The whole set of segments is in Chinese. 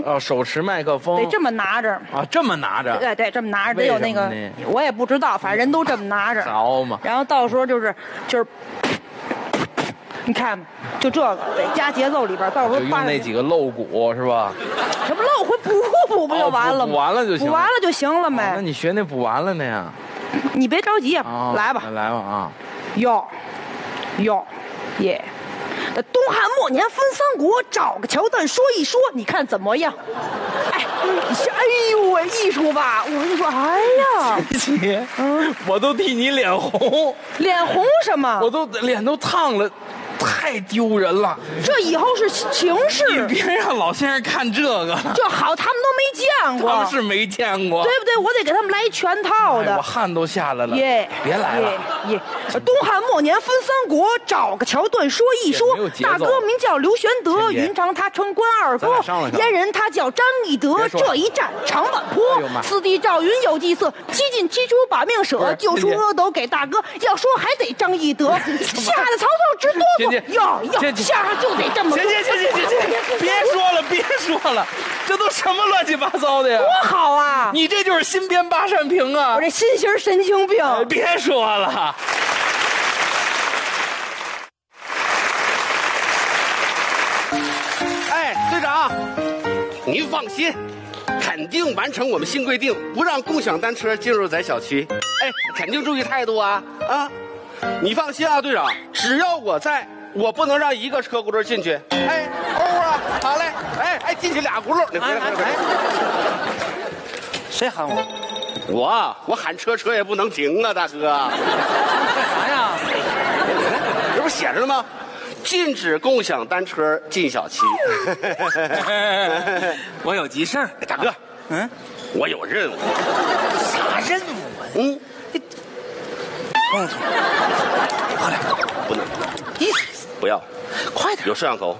哦，手持麦克风得这么拿着啊，这么拿着， 对，这么拿着得有那个，我也不知道，反正人都这么拿着。 好嘛， 然后到时候就是，你看，就这个得加节奏里边，到时候就用那几个漏鼓是吧？ 什么漏回补不就完了吗？ 补完了就行， 补完了就行了呗。 那你学那补完了那呀？ 你别着急，来吧， 来吧啊！ 哟，耶！东汉末年分三国，找个桥段说一说，你看怎么样？哎呦喂，艺术吧！我跟你说，哎呀， 姐，我都替你脸红， 脸红什么？ 我都脸都烫了。太丢人了！ 这以后是情势， 你别让老先生看这个。 就好，他们都没见过， 他们是没见过， 对不对？我得给他们来一全套的。 我汗都下来了，别来了。 东汉末年分三国，找个桥段说一说。大哥名叫刘玄德，云长他称关二哥，燕人他叫张翼德。这一战长坂坡，四弟赵云有计策，七进七出把命舍，救出阿斗给大哥。要说还得张翼德，吓得曹操直哆嗦。要下就得这么说。 行，别说了，这都什么乱七八糟的呀？ 多好啊！ 你这就是新编八扇屏啊！ 我这新型神经病。 别说了。 哎，队长，您放心，肯定完成我们新规定，不让共享单车进入咱小区。哎，肯定注意态度啊！你放心啊，队长，只要我在，我不能让一个车轱辘进去。哎，啊，好嘞，进去俩轱辘，你回来。 谁喊我？ 我喊车也不能停啊，大哥。 干啥呀？ 这不写着了吗？禁止共享单车进小区。 我有急事儿， 大哥。我有任务。 啥任务啊？冲突，快点， 不能， 意思不要， 快点， 有摄像头。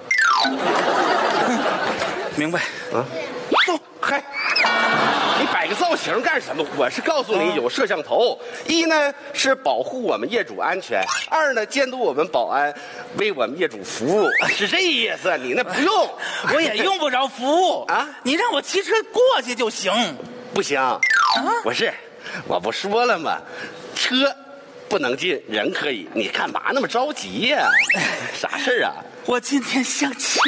明白啊？走，嗨，你摆个造型干什么？我是告诉你有摄像头，一呢是保护我们业主安全，二呢监督我们保安，为我们业主服务，是这意思。你那不用， 我也用不着服务啊，你让我骑车过去就行。 不行啊，我不说了吗？车不能进，人可以。你干嘛那么着急呀？啥事啊？ 我今天相亲。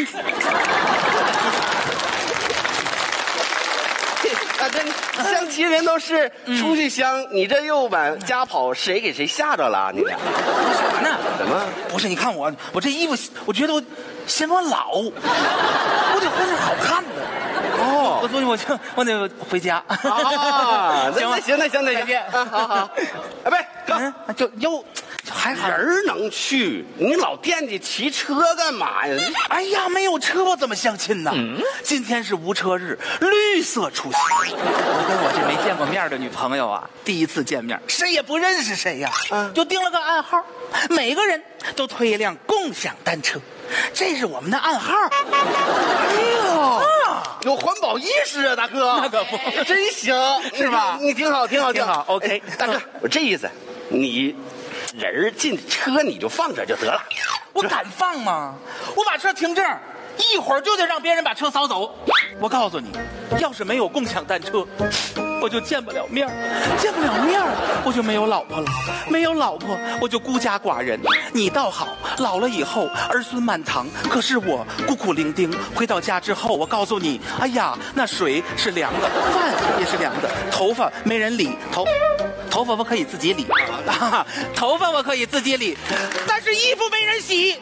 相亲人都是出去相，你这又往家跑，谁给谁吓着了？你俩啥呢？ 怎么？ 不是，你看我这衣服，我觉得我显得我老，我得换件好看的。哦，所以我得回家。 啊，行， 再见。 好。哎，不，就还人能去，你老惦记骑车干嘛呀？ 哎呀，没有车我怎么相亲呢？今天是无车日，绿色出行。我跟我这没见过面的女朋友啊，第一次见面，谁也不认识谁呀，就定了个暗号，每个人都推一辆共享单车，这是我们的暗号。 哎呦，有环保意识啊，大哥， 那可不， 真行， 是吧？ 你挺好。 OK， 大哥，我这意思，你人进车你就放这就得了。 我敢放吗？我把车停这儿，一会儿就得让别人把车扫走。我告诉你，要是没有共享单车，我就见不了面我就没有老婆了，没有老婆我就孤家寡人。你倒好，老了以后儿孙满堂，可是我孤苦伶仃。回到家之后，我告诉你，哎呀，那水是凉的，饭也是凉的，头发没人理，头发我可以自己理，头发我可以自己理，但是衣服没人洗。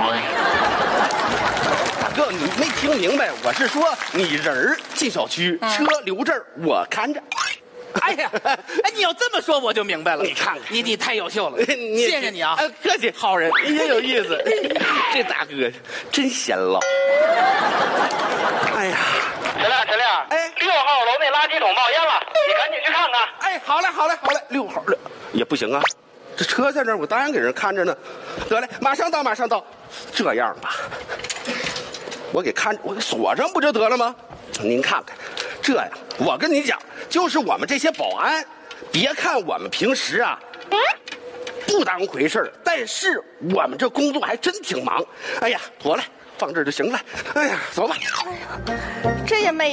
大哥，你没听明白，我是说你人进小区，车留这儿，我看着。 哎呀，你要这么说我就明白了。 你看看， 你太优秀了，谢谢你啊， 客气， 好人也有意思。这大哥真显老。哎呀， 陈亮，哎，6号楼那垃圾桶冒烟了，你赶紧去看看。 哎，好嘞，6号也不行啊，这车在这儿，我当然给人看着呢。得嘞，马上到。这样吧，我给锁上不就得了吗？您看看，这样我跟你讲，就是我们这些保安，别看我们平时啊不当回事儿，但是我们这工作还真挺忙。哎呀，妥了，放这儿就行了。哎呀，走吧。 这也没。